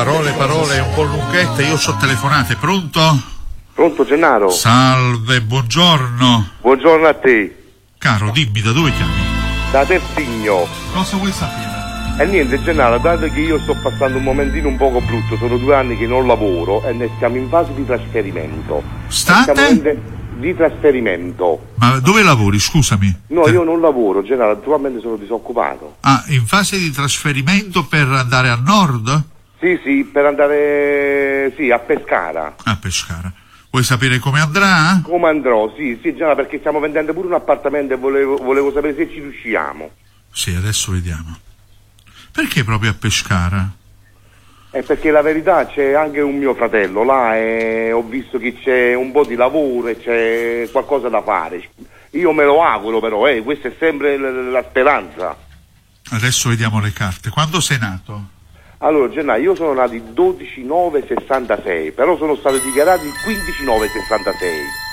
Parole un po' lunghette, io so telefonate, pronto? Pronto Gennaro? Salve, buongiorno. Buongiorno a te. Caro, dimmi, da dove chiami? Da Tersigno. Cosa vuoi sapere? E niente Gennaro, dato che io sto passando un momentino un poco brutto, sono 2 anni che non lavoro e ne stiamo in fase di trasferimento. State? Di trasferimento. Ma dove lavori, scusami? No, io non lavoro, Gennaro, attualmente sono disoccupato. Ah, in fase di trasferimento per andare a nord? Sì, per andare, a Pescara. A Pescara. Vuoi sapere come andrà? Come andrò? Sì, Gennaro, perché stiamo vendendo pure un appartamento e volevo sapere se ci riusciamo. Sì, adesso vediamo. Perché proprio a Pescara? È perché la verità c'è anche un mio fratello là e ho visto che c'è un po' di lavoro e c'è qualcosa da fare. Io me lo auguro però, questa è sempre la speranza. Adesso vediamo le carte. Quando sei nato? Allora Gennaro, io sono nato il 12/9/66, però sono stato dichiarato il 15/9/66.